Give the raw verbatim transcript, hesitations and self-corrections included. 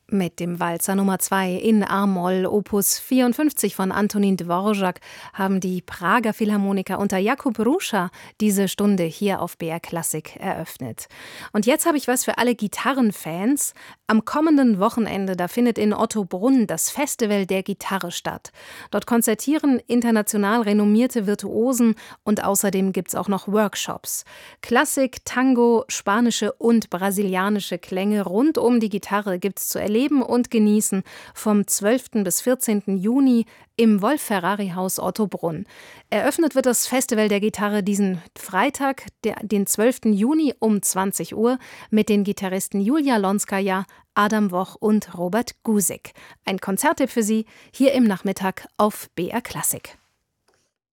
Mit dem Walzer Nummer zwei in A-Moll, Opus vierundfünfzig von Antonín Dvořák, haben die Prager Philharmoniker unter Jakub Hruša diese Stunde hier auf B R Klassik eröffnet. Und jetzt habe ich was für alle Gitarrenfans. Am kommenden Wochenende, da findet in Ottobrunn das Festival der Gitarre statt. Dort konzertieren international renommierte Virtuosen und außerdem gibt es auch noch Workshops. Klassik, Tango, spanische und brasilianische Klänge rund um die Gitarre gibt es zu erleben und genießen vom zwölften bis vierzehnten Juni im Wolf-Ferrari-Haus Ottobrunn. Eröffnet wird das Festival der Gitarre diesen Freitag, der, den zwölften Juni um zwanzig Uhr mit den Gitarristen Julia Lonskaja, Adam Woch und Robert Gusik. Ein Konzerttipp für Sie hier im Nachmittag auf B R Klassik.